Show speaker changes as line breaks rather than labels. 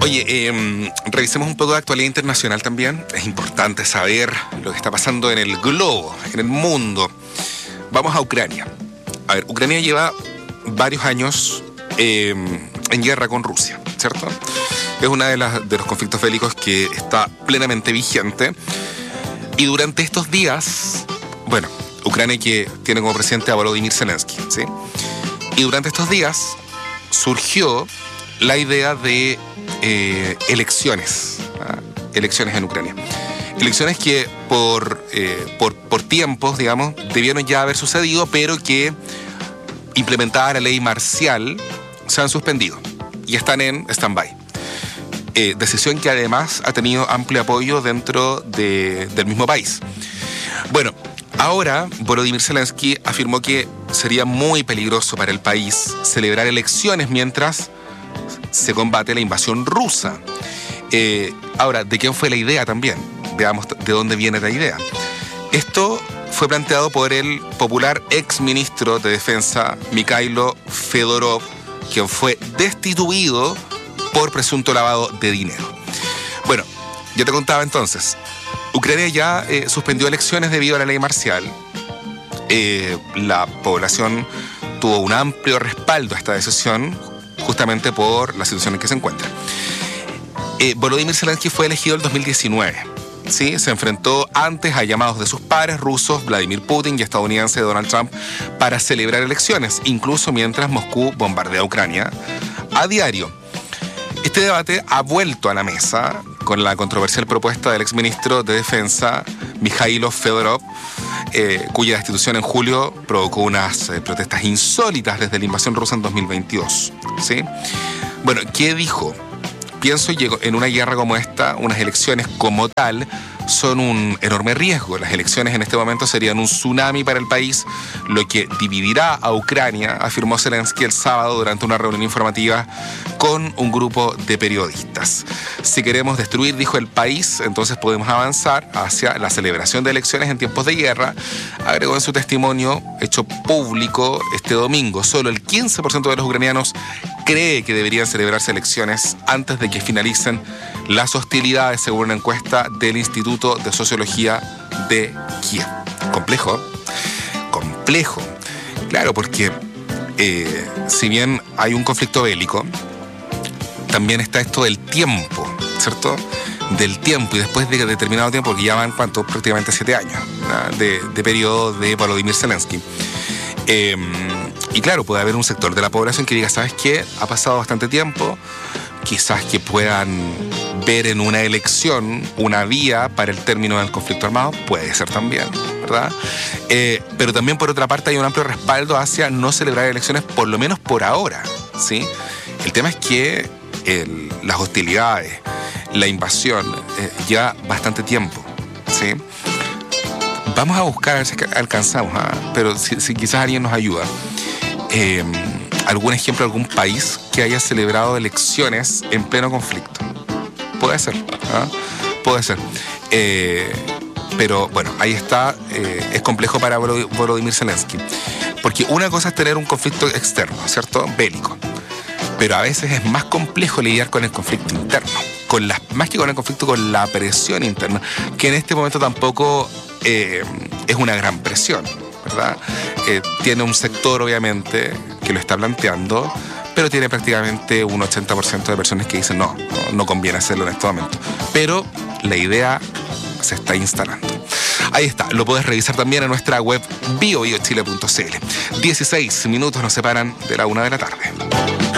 Oye, revisemos un poco de actualidad internacional también. Es importante saber lo que está pasando en el globo, en el mundo. Vamos a Ucrania. A ver, Ucrania lleva varios años en guerra con Rusia, ¿cierto? Es uno de los conflictos bélicos que está plenamente vigente. Y durante estos días, bueno, Ucrania que tiene como presidente a Volodymyr Zelensky, ¿sí? Y durante estos días surgió la idea de elecciones en Ucrania. Elecciones que por tiempos, digamos, debieron ya haber sucedido, pero que, implementada la ley marcial, se han suspendido y están en stand-by. Decisión que además ha tenido amplio apoyo dentro del mismo país. Bueno, ahora Volodymyr Zelensky afirmó que sería muy peligroso para el país celebrar elecciones mientras se combate la invasión rusa. Ahora, ¿de quién fue la idea también? Veamos de dónde viene la idea. Esto fue planteado por el popular exministro de Defensa, Mikhailo Fedorov, quien fue destituido por presunto lavado de dinero. Bueno, yo te contaba entonces, Ucrania ya suspendió elecciones debido a la ley marcial. La población tuvo un amplio respaldo a esta decisión, justamente por la situación en que se encuentra. Volodymyr Zelensky fue elegido en 2019. ¿Sí? Se enfrentó antes a llamados de sus pares rusos, Vladimir Putin, y estadounidense Donald Trump, para celebrar elecciones, incluso mientras Moscú bombardea Ucrania a diario. Este debate ha vuelto a la mesa con la controversial propuesta del exministro de Defensa, Mikhailo Fedorov, cuya destitución en julio provocó unas protestas insólitas desde la invasión rusa en 2022. ¿Sí? Bueno, ¿qué dijo? Pienso que en una guerra como esta, unas elecciones como tal son un enorme riesgo. Las elecciones en este momento serían un tsunami para el país, lo que dividirá a Ucrania, afirmó Zelensky el sábado durante una reunión informativa con un grupo de periodistas. Si queremos destruir, dijo, el país, entonces podemos avanzar hacia la celebración de elecciones en tiempos de guerra, agregó en su testimonio hecho público este domingo. Solo el 15% de los ucranianos cree que deberían celebrarse elecciones antes de que finalicen las hostilidades, según una encuesta del Instituto de Sociología de Kiev. Complejo. Claro, porque si bien hay un conflicto bélico, también está esto del tiempo, ¿cierto? Del tiempo, y después de determinado tiempo, porque ya van, ¿cuánto? Prácticamente 7 años de periodo de Volodymyr Zelensky. Y claro, puede haber un sector de la población que diga, ¿sabes qué? Ha pasado bastante tiempo, quizás que puedan ver en una elección una vía para el término del conflicto armado, puede ser también, ¿verdad? Pero también, por otra parte, hay un amplio respaldo hacia no celebrar elecciones, por lo menos por ahora, ¿sí? El tema es que las hostilidades, la invasión, lleva bastante tiempo, ¿sí? Vamos a buscar a ver si alcanzamos, pero si quizás alguien nos ayuda. ¿Algún ejemplo de algún país que haya celebrado elecciones en pleno conflicto? Puede ser, puede ser. Pero bueno, ahí está, es complejo para Volodymyr Zelensky. Porque una cosa es tener un conflicto externo, ¿cierto? Bélico. Pero a veces es más complejo lidiar con el conflicto interno. Más que con el conflicto, con la presión interna, que en este momento tampoco es una gran presión, ¿verdad? Tiene un sector, obviamente, que lo está planteando, pero tiene prácticamente un 80% de personas que dicen no conviene hacerlo en este momento. Pero la idea se está instalando. Ahí está, lo puedes revisar también en nuestra web biobiochile.cl. 16 minutos nos separan de la 1 de la tarde.